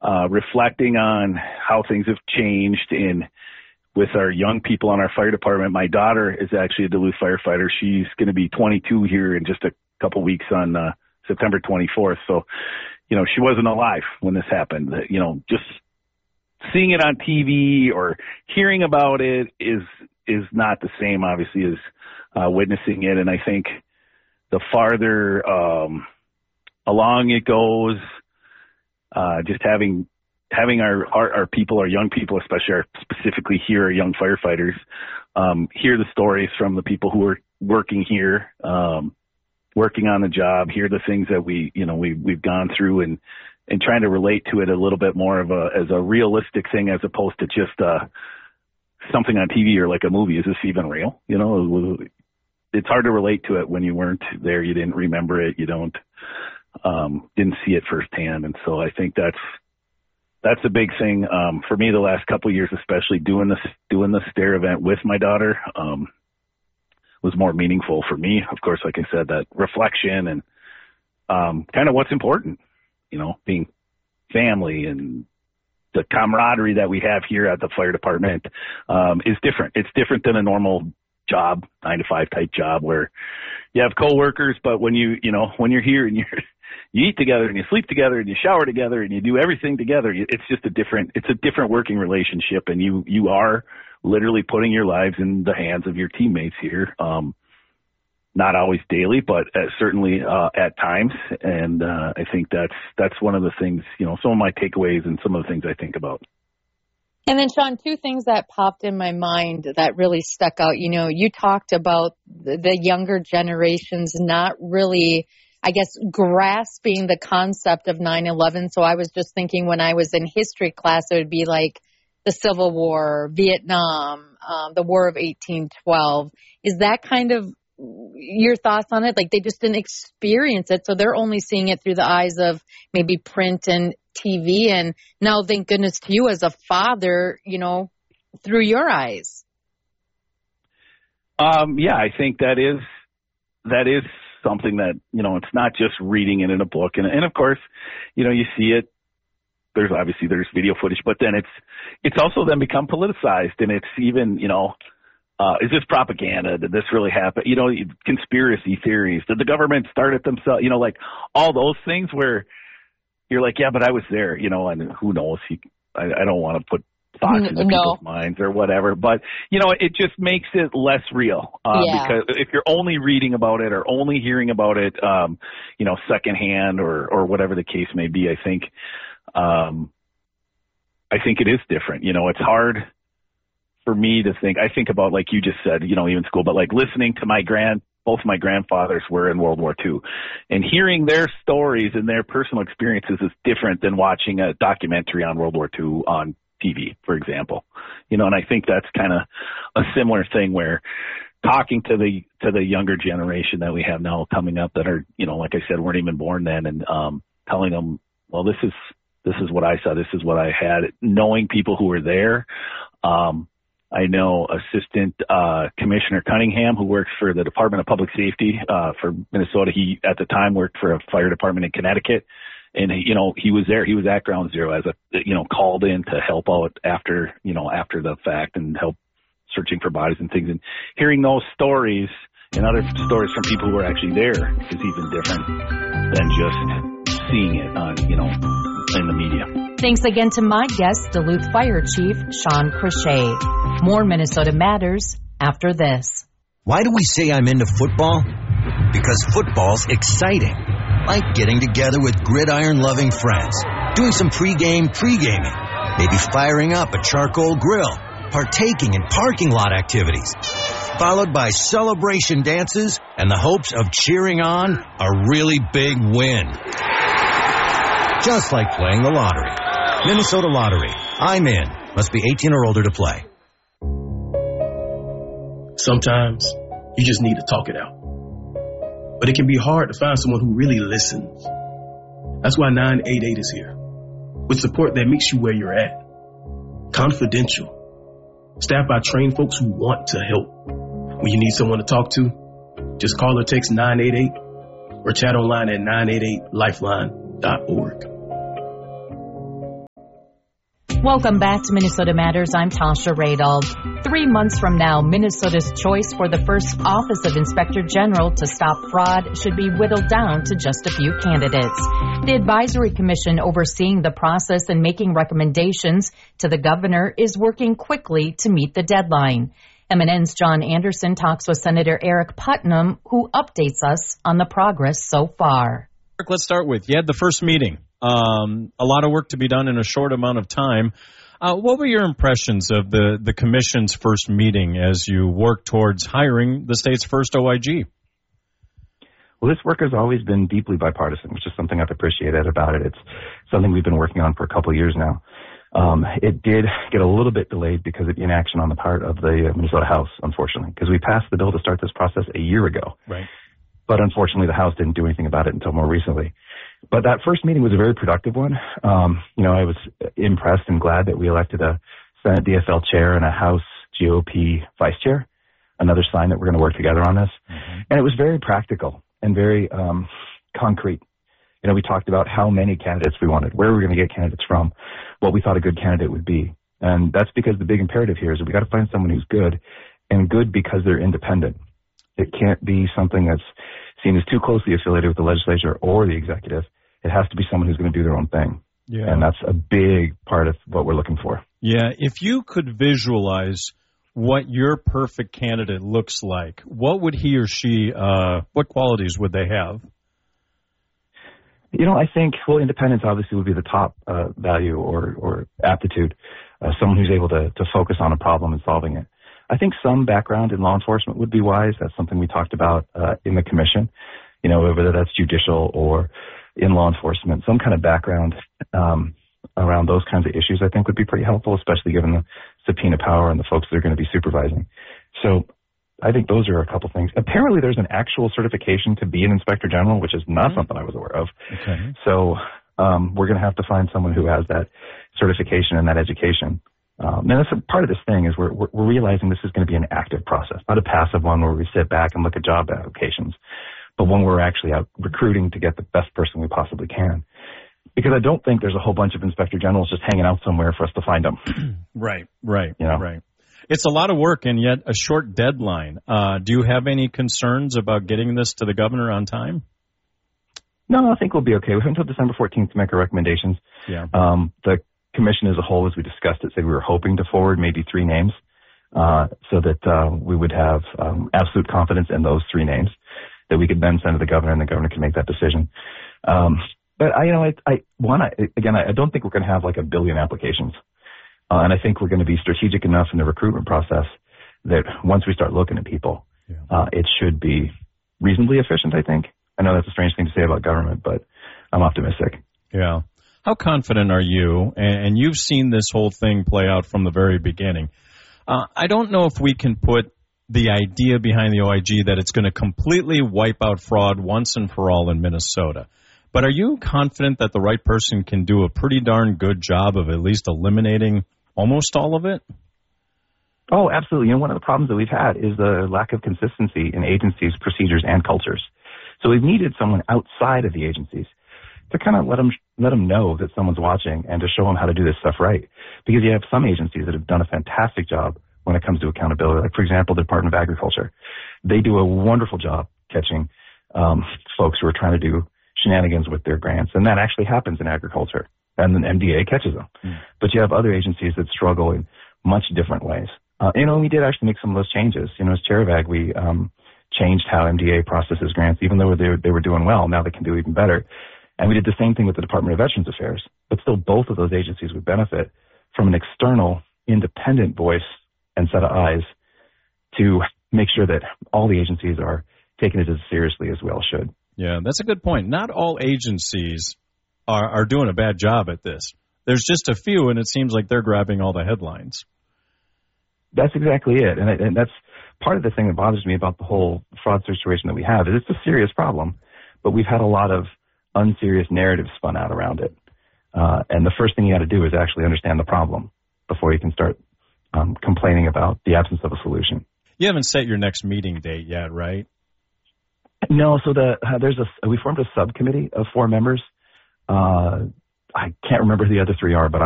reflecting on how things have changed with our young people on our fire department. My daughter is actually a Duluth firefighter. She's going to be 22 here in just a couple weeks on September 24th. So, she wasn't alive when this happened. Just seeing it on TV or hearing about it is not the same, obviously, as witnessing it. And I think the farther along it goes, just having our people, our young people, especially specifically here, our young firefighters, hear the stories from the people who are working here, working on the job, hear the things that we've gone through, and trying to relate to it a little bit more as a realistic thing, as opposed to just something on TV or like a movie. Is this even real? It's hard to relate to it when you weren't there. You didn't remember it. You didn't see it firsthand. And so I think that's a big thing for me the last couple of years, especially doing the STARE event with my daughter was more meaningful for me. Of course, like I said, that reflection and kind of what's important, being family and the camaraderie that we have here at the fire department is different. It's different than a normal job, 9-to-5 type job where you have coworkers, but when you're here and you eat together and you sleep together and you shower together and you do everything together, it's just a different working relationship, and you are literally putting your lives in the hands of your teammates here. Not always daily, but certainly at times. And I think that's one of the things, some of my takeaways and some of the things I think about. And then, Sean, two things that popped in my mind that really stuck out. You talked about the younger generations not really, I guess, grasping the concept of 9/11. So I was just thinking when I was in history class, it would be like the Civil War, Vietnam, the War of 1812. Is that kind of your thoughts on it? Like, they just didn't experience it, so they're only seeing it through the eyes of maybe print and TV. And now, thank goodness to you as a father, through your eyes. Yeah, I think that is something that, it's not just reading it in a book. And of course, you see it. There's video footage, but then it's also then become politicized, and it's even, is this propaganda? Did this really happen? Conspiracy theories. Did the government start it themselves? Like all those things where you're like, yeah, but I was there, and who knows? I don't want to put thoughts into people's minds or whatever, but it just makes it less real. Because if you're only reading about it or only hearing about it, secondhand or whatever the case may be, I think it is different. It's hard for me to think. I think about, like you just said, even school, but like listening to both my grandfathers were in World War II, and hearing their stories and their personal experiences is different than watching a documentary on World War II on TV, for example. And I think that's kind of a similar thing where talking to the younger generation that we have now coming up that are, like I said, weren't even born then, and telling them, well, this is what I saw, this is what I had, knowing people who were there. I know Assistant Commissioner Cunningham, who works for the Department of Public Safety for Minnesota. He, at the time, worked for a fire department in Connecticut. And, he was there. He was at Ground Zero as called in to help out after the fact and help searching for bodies and things. And hearing those stories and other stories from people who were actually there is even different than just seeing it on, in the media. Thanks again to my guest, Duluth Fire Chief Sean Crochet. More Minnesota Matters after this. Why do we say I'm into football? Because football's exciting. Like getting together with gridiron-loving friends, doing some pre-gaming, maybe firing up a charcoal grill, partaking in parking lot activities, followed by celebration dances and the hopes of cheering on a really big win. Just like playing the lottery. Minnesota Lottery. I'm in. Must be 18 or older to play. Sometimes you just need to talk it out. But it can be hard to find someone who really listens. That's why 988 is here, with support that meets you where you're at. Confidential. Staffed by trained folks who want to help. When you need someone to talk to, just call or text 988 or chat online at 988lifeline.org. Welcome back to Minnesota Matters. I'm Tasha Radel. 3 months from now, Minnesota's choice for the first Office of Inspector General to stop fraud should be whittled down to just a few candidates. The Advisory Commission overseeing the process and making recommendations to the governor is working quickly to meet the deadline. MNN's John Anderson talks with Senator Eric Putnam, who updates us on the progress so far. Eric, let's start with, you had the first meeting. A lot of work to be done in a short amount of time. What were your impressions of the commission's first meeting as you work towards hiring the state's first OIG? Well, this work has always been deeply bipartisan, which is something I've appreciated about it. It's something we've been working on for a couple of years now. It did get a little bit delayed because of inaction on the part of the Minnesota House, unfortunately, because we passed the bill to start this process a year ago. Right. But unfortunately, the House didn't do anything about it until more recently. But that first meeting was a very productive one. I was impressed and glad that we elected a Senate DFL chair and a House GOP vice chair, another sign that we're going to work together on this. Mm-hmm. And it was very practical and very concrete. We talked about how many candidates we wanted, where we were going to get candidates from, what we thought a good candidate would be. And that's because the big imperative here is that we got to find someone who's good, and good because they're independent. It can't be something that's seen as too closely affiliated with the legislature or the executive. It has to be someone who's going to do their own thing. Yeah. And that's a big part of what we're looking for. Yeah. If you could visualize what your perfect candidate looks like, what would he or she, what qualities would they have? I think, independence obviously would be the top value or aptitude, someone who's able to focus on a problem and solving it. I think some background in law enforcement would be wise. That's something we talked about in the commission, whether that's judicial or in law enforcement. Some kind of background around those kinds of issues I think would be pretty helpful, especially given the subpoena power and the folks that are going to be supervising. So I think those are a couple things. Apparently there's an actual certification to be an inspector general, which is not something I was aware of. Okay. So we're going to have to find someone who has that certification and that education. And that's a part of this thing is we're realizing this is going to be an active process, not a passive one where we sit back and look at job applications, but one where we're actually out recruiting to get the best person we possibly can. Because I don't think there's a whole bunch of inspector generals just hanging out somewhere for us to find them. Right. It's a lot of work and yet a short deadline. Do you have any concerns about getting this to the governor on time? No, I think we'll be okay. We have until December 14th to make our recommendations. Yeah. The commission as a whole, as we discussed it, said we were hoping to forward maybe 3 names so that we would have absolute confidence in those 3 names that we could then send to the governor and the governor can make that decision. But I don't think we're going to have like a billion applications. And I think we're going to be strategic enough in the recruitment process that once we start looking at people, it should be reasonably efficient, I think. I know that's a strange thing to say about government, but I'm optimistic. Yeah. How confident are you? And you've seen this whole thing play out from the very beginning. I don't know if we can put the idea behind the OIG that it's going to completely wipe out fraud once and for all in Minnesota. But are you confident that the right person can do a pretty darn good job of at least eliminating almost all of it? Oh, absolutely. One of the problems that we've had is the lack of consistency in agencies, procedures, and cultures. So we've needed someone outside of the agencies to kind of let them know that someone's watching and to show them how to do this stuff right. Because you have some agencies that have done a fantastic job when it comes to accountability. Like, for example, the Department of Agriculture. They do a wonderful job catching folks who are trying to do shenanigans with their grants, and that actually happens in agriculture, and the MDA catches them. But you have other agencies that struggle in much different ways. We did actually make some of those changes. As chair of Ag, we changed how MDA processes grants, even though they were doing well. Now they can do even better. And we did the same thing with the Department of Veterans Affairs. But still, both of those agencies would benefit from an external, independent voice and set of eyes to make sure that all the agencies are taking it as seriously as we all should. Yeah, that's a good point. Not all agencies are doing a bad job at this. There's just a few, and it seems like they're grabbing all the headlines. That's exactly it. And that's part of the thing that bothers me about the whole fraud situation that we have is it's a serious problem, but we've had a lot of unserious narratives spun out around it. And the first thing you got to do is actually understand the problem before you can start complaining about the absence of a solution. You haven't set your next meeting date yet, right? No, so we formed a subcommittee of 4 members. I can't remember who the other 3 are, but